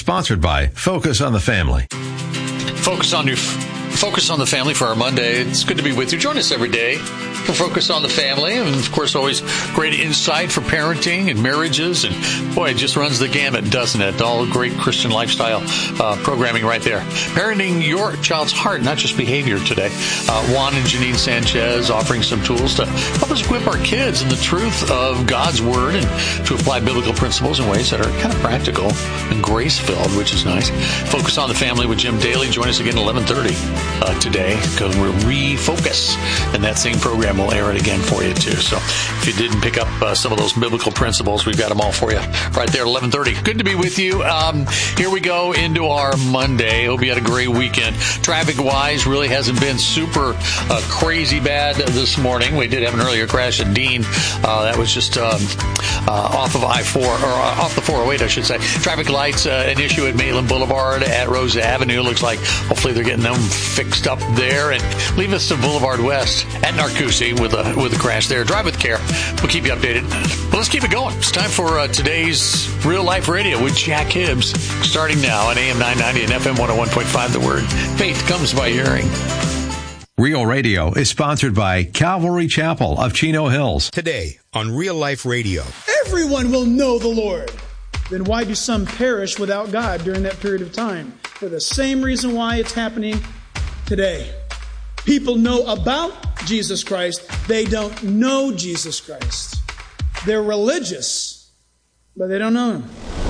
sponsored by Focus on the Family. Focus on the Family for our Monday. It's good to be with you. Join us every day for Focus on the Family. And, of course, always great insight for parenting and marriages. And, boy, it just runs the gamut, doesn't it? All great Christian lifestyle programming right there. Parenting your child's heart, not just behavior today. Juan and Janine Sanchez offering some tools to help us equip our kids in the truth of God's Word and to apply biblical principles in ways that are kind of practical and grace-filled, which is nice. Focus on the Family with Jim Daly. Join us again at 11:30 today because we'll refocus. And that same program will air it again for you, too. So if you didn't pick up some of those biblical principles, we've got them all for you right there at 11:30. Good to be with you. Here we go into our Monday. Hope you had a great weekend. Traffic-wise, really hasn't been super crazy bad this morning. We did have an earlier crash at Dean. That was just off of I-4, or off the 408, I should say. Traffic lights, an issue at Maitland Boulevard at Rosa Avenue. Looks like hopefully they're getting them fixed up there. And leave us to Boulevard West at Narcoossee with a crash there. Drive with care. We'll keep you updated. But let's keep it going. It's time for today's Real Life Radio with Jack Hibbs, starting now on AM 990 and FM 101.5. The Word. Faith comes by hearing. Real Radio is sponsored by Calvary Chapel of Chino Hills. Today on Real Life Radio. Everyone will know the Lord. Then why do some perish without God during that period of time? For the same reason why it's happening today. People know about Jesus Christ. They don't know Jesus Christ. They're religious, but they don't know Him.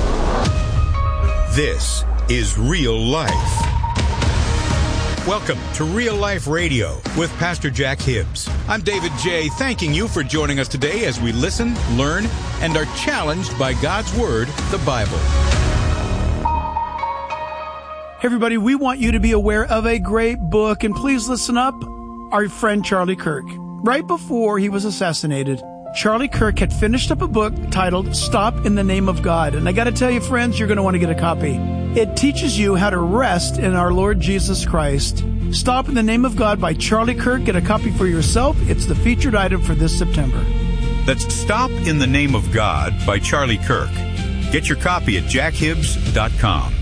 This is Real Life. Welcome to Real Life Radio with Pastor Jack Hibbs. I'm David J., thanking you for joining us today as we listen, learn, and are challenged by God's Word, the Bible. Hey everybody, we want you to be aware of a great book, and please listen up. Our friend Charlie Kirk. Right before he was assassinated, Charlie Kirk had finished up a book titled Stop in the Name of God. And I got to tell you, friends, you're going to want to get a copy. It teaches you how to rest in our Lord Jesus Christ. Stop in the Name of God by Charlie Kirk. Get a copy for yourself. It's the featured item for this September. That's Stop in the Name of God by Charlie Kirk. Get your copy at jackhibbs.com.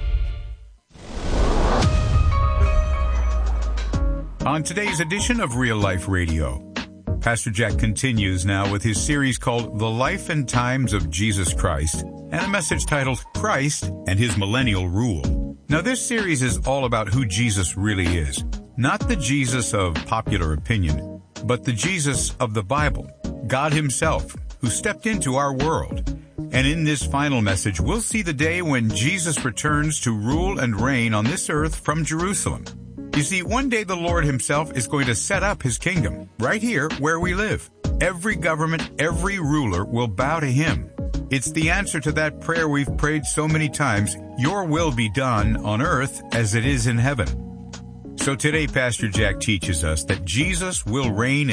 On today's edition of Real Life Radio, Pastor Jack continues now with his series called The Life and Times of Jesus Christ, and a message titled Christ and His Millennial Rule. Now, this series is all about who Jesus really is. Not the Jesus of popular opinion, but the Jesus of the Bible, God Himself, who stepped into our world. And in this final message, we'll see the day when Jesus returns to rule and reign on this earth from Jerusalem. You see, one day the Lord Himself is going to set up His kingdom right here where we live. Every government, every ruler will bow to Him. It's the answer to that prayer we've prayed so many times, your will be done on earth as it is in heaven. So today, Pastor Jack teaches us that Jesus will reign